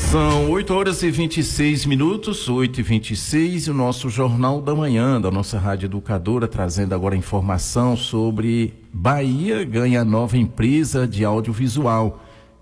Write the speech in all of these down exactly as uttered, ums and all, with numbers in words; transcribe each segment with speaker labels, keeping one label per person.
Speaker 1: São oito horas e vinte e seis minutos, oito e vinte e seis, e o nosso Jornal da Manhã, da nossa Rádio Educadora, trazendo agora informação sobre Bahia ganha nova empresa de audiovisual.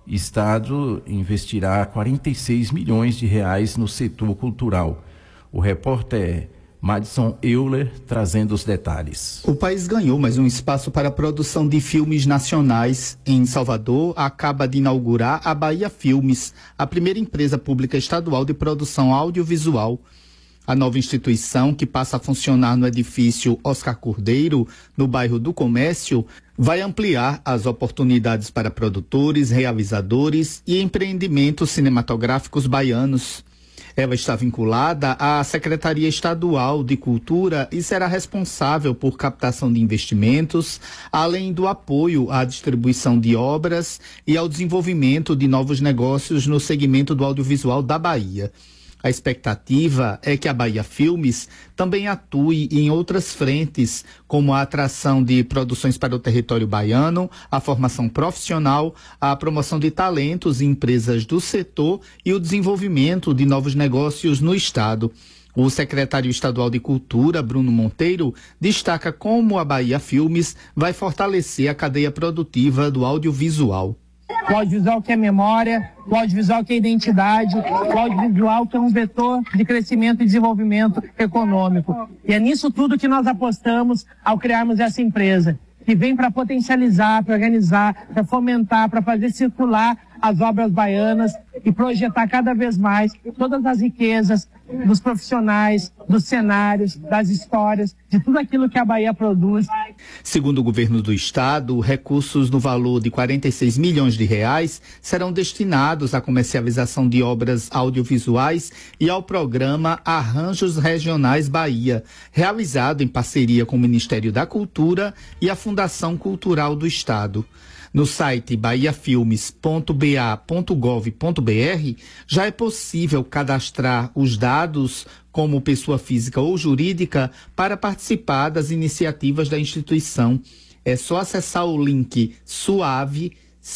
Speaker 1: Estado investirá quarenta e seis milhões de reais no setor cultural. O repórter Madison Euler trazendo os detalhes.
Speaker 2: O país ganhou mais um espaço para a produção de filmes nacionais. Em Salvador, acaba de inaugurar a Bahia Filmes, a primeira empresa pública estadual de produção audiovisual. A nova instituição, que passa a funcionar no edifício Oscar Cordeiro, no bairro do Comércio, vai ampliar as oportunidades para produtores, realizadores e empreendimentos cinematográficos baianos. Ela está vinculada à Secretaria Estadual de Cultura e será responsável por captação de investimentos, além do apoio à distribuição de obras e ao desenvolvimento de novos negócios no segmento do audiovisual da Bahia. A expectativa é que a Bahia Filmes também atue em outras frentes, como a atração de produções para o território baiano, a formação profissional, a promoção de talentos e empresas do setor e o desenvolvimento de novos negócios no estado. O secretário estadual de Cultura, Bruno Monteiro, destaca como a Bahia Filmes vai fortalecer a cadeia produtiva do audiovisual.
Speaker 3: O audiovisual que é memória, o audiovisual que é identidade, o audiovisual que é um vetor de crescimento e desenvolvimento econômico. E é nisso tudo que nós apostamos ao criarmos essa empresa, que vem para potencializar, para organizar, para fomentar, para fazer circular as obras baianas e projetar cada vez mais todas as riquezas dos profissionais, dos cenários, das histórias, de tudo aquilo que a Bahia produz.
Speaker 2: Segundo o governo do estado, recursos no valor de quarenta e seis milhões de reais serão destinados à comercialização de obras audiovisuais e ao programa Arranjos Regionais Bahia, realizado em parceria com o Ministério da Cultura e a Fundação Cultural do Estado. No site bahia filmes ponto b a ponto gov ponto b r já é possível cadastrar os dados como pessoa física ou jurídica para participar das iniciativas da instituição. É só acessar o link SUAVE,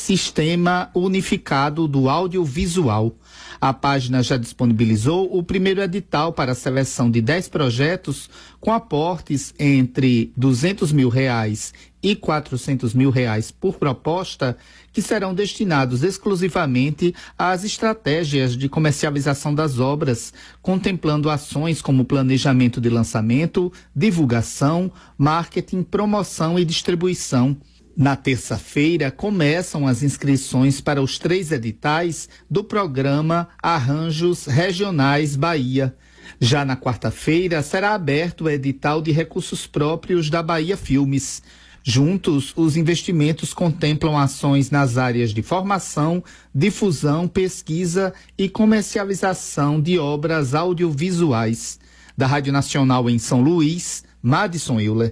Speaker 2: Sistema Unificado do Audiovisual. A página já disponibilizou o primeiro edital para a seleção de dez projetos com aportes entre duzentos mil reais e quatrocentos mil reais por proposta, que serão destinados exclusivamente às estratégias de comercialização das obras, contemplando ações como planejamento de lançamento, divulgação, marketing, promoção e distribuição. Na terça-feira, começam as inscrições para os três editais do programa Arranjos Regionais Bahia. Já na quarta-feira, será aberto o edital de recursos próprios da Bahia Filmes. Juntos, os investimentos contemplam ações nas áreas de formação, difusão, pesquisa e comercialização de obras audiovisuais. Da Rádio Nacional em São Luís, Madison Euler.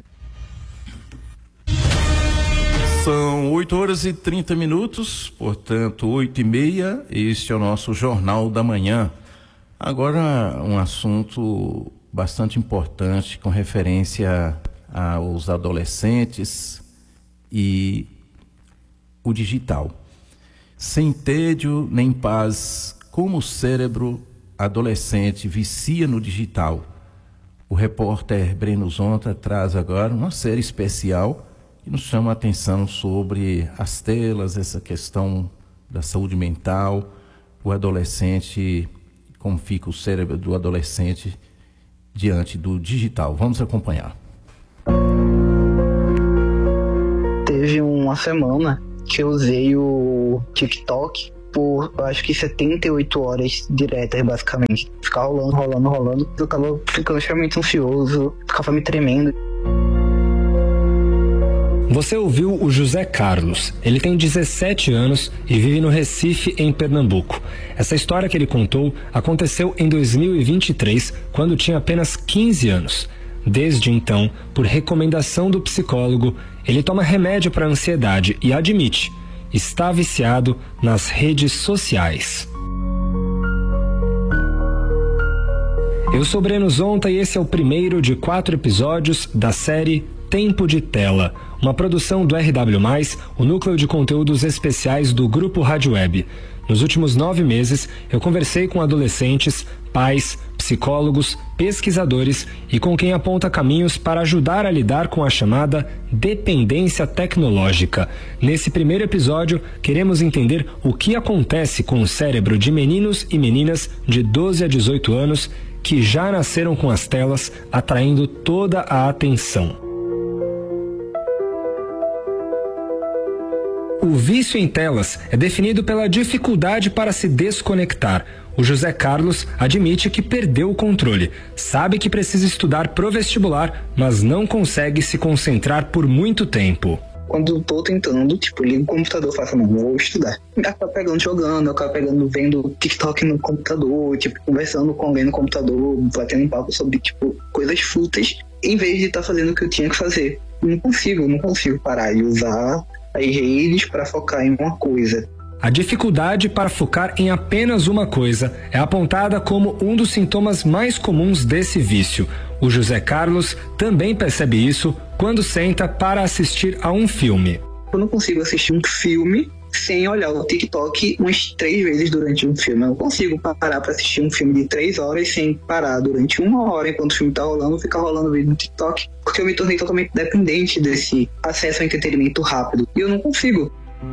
Speaker 1: São oito horas e trinta minutos, portanto, oito e meia, este é o nosso Jornal da Manhã. Agora, um assunto bastante importante com referência aos adolescentes e o digital. Sem tédio nem paz, como o cérebro adolescente vicia no digital. O repórter Breno Zonta traz agora uma série especial que nos chama a atenção sobre as telas, essa questão da saúde mental, o adolescente, como fica o cérebro do adolescente diante do digital. Vamos acompanhar.
Speaker 4: Teve uma semana que eu usei o TikTok por, eu acho que setenta e oito horas diretas, basicamente. Ficava rolando, rolando, rolando. Eu tava ficando extremamente ansioso, ficava me tremendo.
Speaker 5: Você ouviu o José Carlos. Ele tem dezessete anos e vive no Recife, em Pernambuco. Essa história que ele contou aconteceu em dois mil e vinte e três, quando tinha apenas quinze anos. Desde então, por recomendação do psicólogo, ele toma remédio para ansiedade e admite, está viciado nas redes sociais. Eu sou Breno Zonta e esse é o primeiro de quatro episódios da série Tempo de Tela, uma produção do R W mais, o núcleo de conteúdos especiais do Grupo Rádio Web. Nos últimos nove meses, eu conversei com adolescentes, pais, psicólogos, pesquisadores e com quem aponta caminhos para ajudar a lidar com a chamada dependência tecnológica. Nesse primeiro episódio, queremos entender o que acontece com o cérebro de meninos e meninas de doze a dezoito anos que já nasceram com as telas atraindo toda a atenção. O vício em telas é definido pela dificuldade para se desconectar. O José Carlos admite que perdeu o controle, sabe que precisa estudar pro vestibular, mas não consegue se concentrar por muito tempo.
Speaker 4: Quando eu tô tentando, tipo, ligo o computador, faço, não, vou estudar. Eu acabo pegando, jogando, eu acabo pegando, vendo TikTok no computador, tipo, conversando com alguém no computador, batendo um papo sobre, tipo, coisas fúteis, em vez de estar tá fazendo o que eu tinha que fazer. Eu não consigo, não consigo parar de usar as redes para focar em uma coisa.
Speaker 5: A dificuldade para focar em apenas uma coisa é apontada como um dos sintomas mais comuns desse vício. O José Carlos também percebe isso quando senta para assistir a um filme.
Speaker 4: Eu não consigo assistir um filme sem olhar o TikTok umas três vezes durante um filme. Eu não consigo parar para assistir um filme de três horas sem parar durante uma hora enquanto o filme tá rolando, ficar rolando vídeo no TikTok, porque eu me tornei totalmente dependente desse acesso ao entretenimento rápido. E eu não consigo.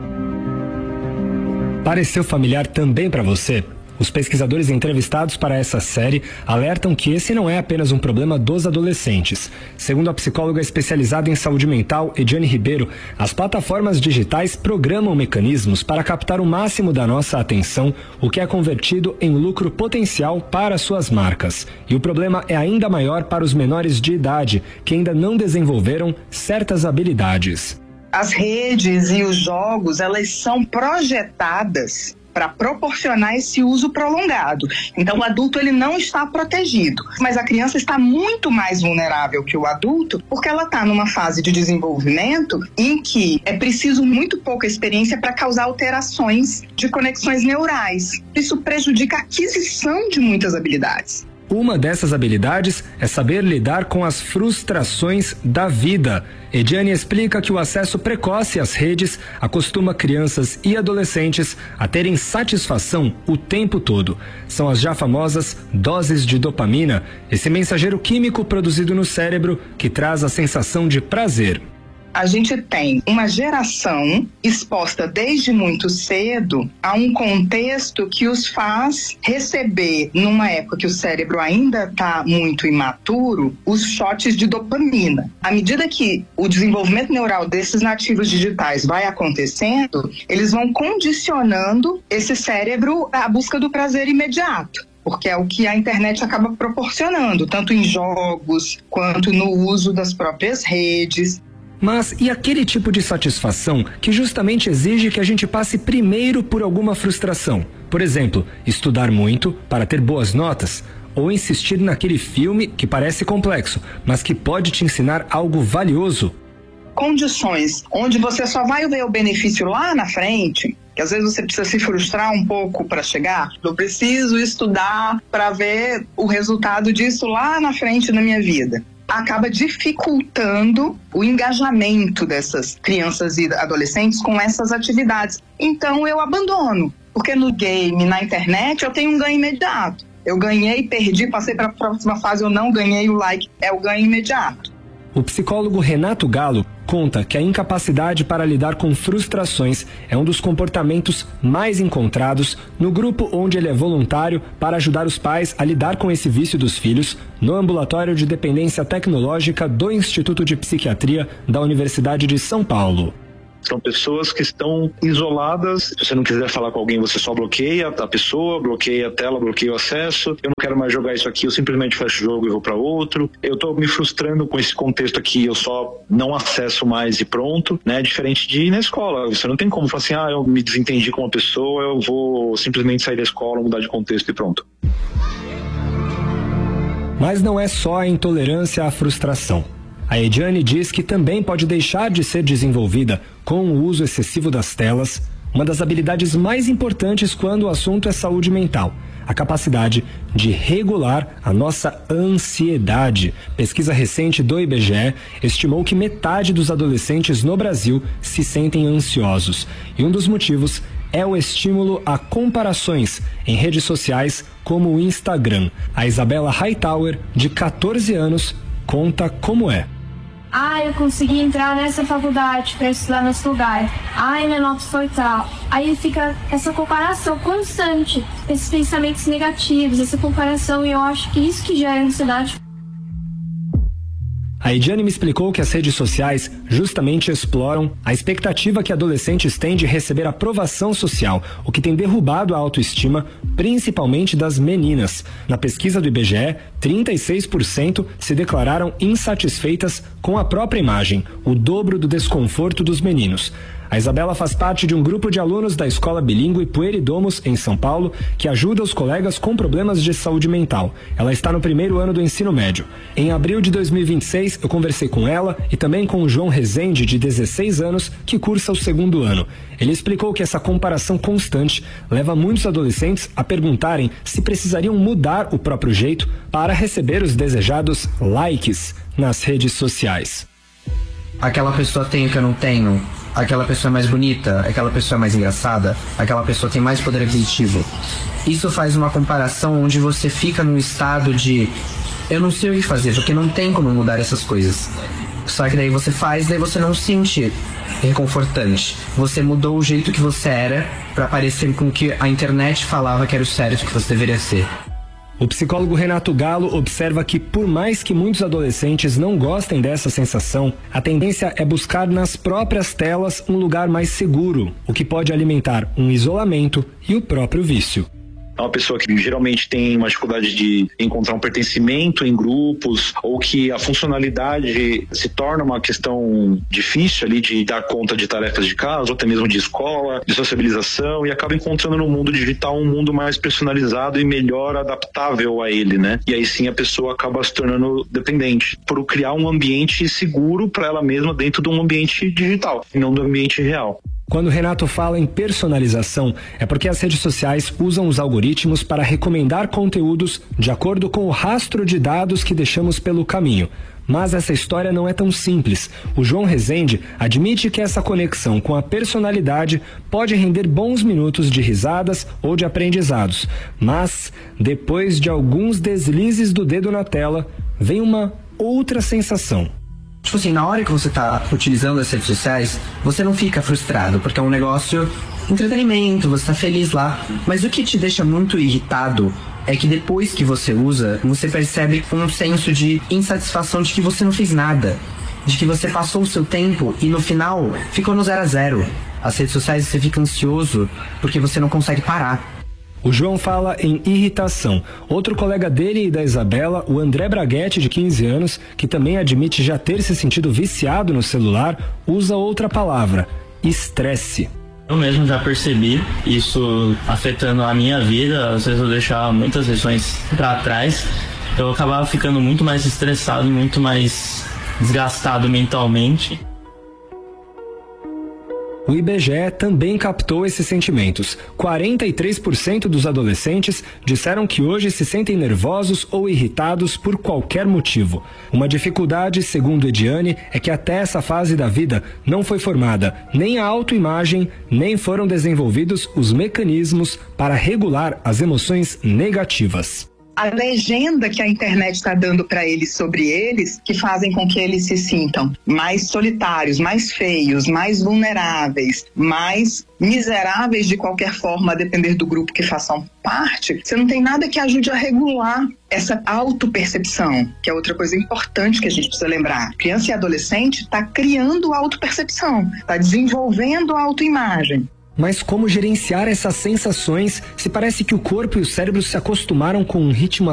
Speaker 5: Pareceu familiar também para você? Os pesquisadores entrevistados para essa série alertam que esse não é apenas um problema dos adolescentes. Segundo a psicóloga especializada em saúde mental, Ediane Ribeiro, as plataformas digitais programam mecanismos para captar o máximo da nossa atenção, o que é convertido em lucro potencial para suas marcas. E o problema é ainda maior para os menores de idade, que ainda não desenvolveram certas habilidades.
Speaker 6: As redes e os jogos, elas são projetadas para proporcionar esse uso prolongado. Então, o adulto ele não está protegido, mas a criança está muito mais vulnerável que o adulto, porque ela está numa fase de desenvolvimento em que é preciso muito pouca experiência para causar alterações de conexões neurais. Isso prejudica a aquisição de muitas habilidades.
Speaker 5: Uma dessas habilidades é saber lidar com as frustrações da vida. Ediane explica que o acesso precoce às redes acostuma crianças e adolescentes a terem satisfação o tempo todo. São as já famosas doses de dopamina, esse mensageiro químico produzido no cérebro que traz a sensação de prazer.
Speaker 6: A gente tem uma geração exposta desde muito cedo a um contexto que os faz receber, numa época que o cérebro ainda está muito imaturo, os shots de dopamina. À medida que o desenvolvimento neural desses nativos digitais vai acontecendo, eles vão condicionando esse cérebro à busca do prazer imediato, porque é o que a internet acaba proporcionando, tanto em jogos quanto no uso das próprias redes.
Speaker 5: Mas e aquele tipo de satisfação que justamente exige que a gente passe primeiro por alguma frustração? Por exemplo, estudar muito para ter boas notas? Ou insistir naquele filme que parece complexo, mas que pode te ensinar algo valioso?
Speaker 6: Condições onde você só vai ver o benefício lá na frente, que às vezes você precisa se frustrar um pouco para chegar. Eu preciso estudar para ver o resultado disso lá na frente na minha vida. Acaba dificultando o engajamento dessas crianças e adolescentes com essas atividades. Então eu abandono, porque no game, na internet, eu tenho um ganho imediato. Eu ganhei, perdi, passei para a próxima fase, eu não ganhei o like, é o ganho imediato.
Speaker 5: O psicólogo Renato Galo conta que a incapacidade para lidar com frustrações é um dos comportamentos mais encontrados no grupo onde ele é voluntário para ajudar os pais a lidar com esse vício dos filhos no ambulatório de dependência tecnológica do Instituto de Psiquiatria da Universidade de São Paulo.
Speaker 7: São pessoas que estão isoladas. Se você não quiser falar com alguém, você só bloqueia a pessoa, bloqueia a tela, bloqueia o acesso. Eu não quero mais jogar isso aqui, eu simplesmente fecho o jogo e vou para outro. Eu tô me frustrando com esse contexto aqui, eu só não acesso mais e pronto, né? Diferente de ir na escola. Você não tem como falar assim, ah, eu me desentendi com uma pessoa, eu vou simplesmente sair da escola, mudar de contexto e pronto.
Speaker 5: Mas não é só a intolerância à frustração. A Ediane diz que também pode deixar de ser desenvolvida com o uso excessivo das telas, uma das habilidades mais importantes quando o assunto é saúde mental, a capacidade de regular a nossa ansiedade. Pesquisa recente do I B G E estimou que metade dos adolescentes no Brasil se sentem ansiosos, e um dos motivos é o estímulo a comparações em redes sociais como o Instagram. A Isabela Hightower, de catorze anos, conta como é.
Speaker 8: Ah, eu consegui entrar nessa faculdade para estudar nesse lugar. Ai, minha nota foi tal. Aí fica essa comparação constante, esses pensamentos negativos, essa comparação, e eu acho que isso que gera ansiedade.
Speaker 5: A Ediane me explicou que as redes sociais justamente exploram a expectativa que adolescentes têm de receber aprovação social, o que tem derrubado a autoestima, principalmente das meninas. Na pesquisa do I B G E, trinta e seis por cento se declararam insatisfeitas com a própria imagem, o dobro do desconforto dos meninos. A Isabela faz parte de um grupo de alunos da escola bilíngue Pueridomus, em São Paulo, que ajuda os colegas com problemas de saúde mental. Ela está no primeiro ano do ensino médio. Em abril de dois mil e vinte e seis, eu conversei com ela e também com o João Rezende, de dezesseis anos, que cursa o segundo ano. Ele explicou que essa comparação constante leva muitos adolescentes a perguntarem se precisariam mudar o próprio jeito para receber os desejados likes nas redes sociais.
Speaker 9: Aquela pessoa tem o que eu não tenho, aquela pessoa é mais bonita, aquela pessoa é mais engraçada, aquela pessoa tem mais poder aquisitivo. Isso faz uma comparação onde você fica num estado de eu não sei o que fazer, porque não tem como mudar essas coisas. Só que daí você faz, daí você não se sente reconfortante. Você mudou o jeito que você era para parecer com o que a internet falava que era o certo que você deveria ser.
Speaker 5: O psicólogo Renato Galo observa que, por mais que muitos adolescentes não gostem dessa sensação, a tendência é buscar nas próprias telas um lugar mais seguro, o que pode alimentar um isolamento e o próprio vício.
Speaker 7: É uma pessoa que geralmente tem uma dificuldade de encontrar um pertencimento em grupos, ou que a funcionalidade se torna uma questão difícil ali de dar conta de tarefas de casa, ou até mesmo de escola, de sociabilização, e acaba encontrando no mundo digital um mundo mais personalizado e melhor adaptável a ele, né? E aí sim a pessoa acaba se tornando dependente, por criar um ambiente seguro para ela mesma dentro de um ambiente digital, e não do ambiente real.
Speaker 5: Quando o Renato fala em personalização, é porque as redes sociais usam os algoritmos para recomendar conteúdos de acordo com o rastro de dados que deixamos pelo caminho. Mas essa história não é tão simples. O João Rezende admite que essa conexão com a personalidade pode render bons minutos de risadas ou de aprendizados. Mas, depois de alguns deslizes do dedo na tela, vem uma outra sensação.
Speaker 9: Tipo assim, na hora que você tá utilizando as redes sociais, você não fica frustrado, porque é um negócio entretenimento, você tá feliz lá. Mas o que te deixa muito irritado é que depois que você usa, você percebe um senso de insatisfação de que você não fez nada, de que você passou o seu tempo e no final ficou no zero a zero. As redes sociais você fica ansioso porque você não consegue parar.
Speaker 5: O João fala em irritação. Outro colega dele e da Isabela, o André Braguetti, de quinze anos, que também admite já ter se sentido viciado no celular, usa outra palavra: estresse.
Speaker 10: Eu mesmo já percebi isso afetando a minha vida. Às vezes eu deixava muitas lições para trás. Eu acabava ficando muito mais estressado, muito mais desgastado mentalmente.
Speaker 5: O I B G E também captou esses sentimentos. quarenta e três por cento dos adolescentes disseram que hoje se sentem nervosos ou irritados por qualquer motivo. Uma dificuldade, segundo Ediane, é que até essa fase da vida não foi formada nem a autoimagem, nem foram desenvolvidos os mecanismos para regular as emoções negativas.
Speaker 6: A legenda que a internet está dando para eles sobre eles, que fazem com que eles se sintam mais solitários, mais feios, mais vulneráveis, mais miseráveis de qualquer forma, a depender do grupo que façam parte. Você não tem nada que ajude a regular essa autopercepção, que é outra coisa importante que a gente precisa lembrar. Criança e adolescente está criando autopercepção, está desenvolvendo a autoimagem.
Speaker 5: Mas como gerenciar essas sensações se parece que o corpo e o cérebro se acostumaram com um ritmo